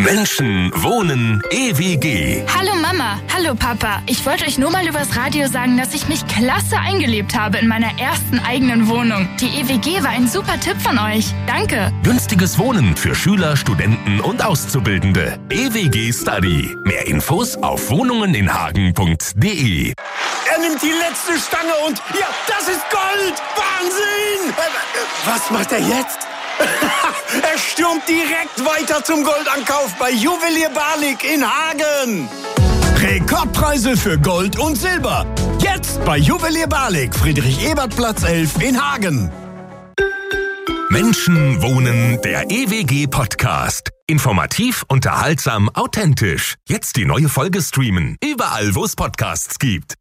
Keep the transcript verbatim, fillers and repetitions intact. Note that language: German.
Menschen, Wohnen, E W G. Hallo Mama, hallo Papa. Ich wollte euch nur mal übers Radio sagen, dass ich mich klasse eingelebt habe in meiner ersten eigenen Wohnung. Die E W G war ein super Tipp von euch. Danke. Günstiges Wohnen für Schüler, Studenten und Auszubildende. E W G Study. Mehr Infos auf wohnungeninhagen punkt de. Er nimmt die letzte Stange und ja, das ist Gold! Wahnsinn! Was macht er jetzt? Er stürmt direkt weiter zum Goldankauf bei Juwelier Barlik in Hagen. Rekordpreise für Gold und Silber. Jetzt bei Juwelier Barlik, Friedrich-Ebert-Platz elf in Hagen. Menschen, Wohnen, der E W G-Podcast. Informativ, unterhaltsam, authentisch. Jetzt die neue Folge streamen. Überall, wo es Podcasts gibt.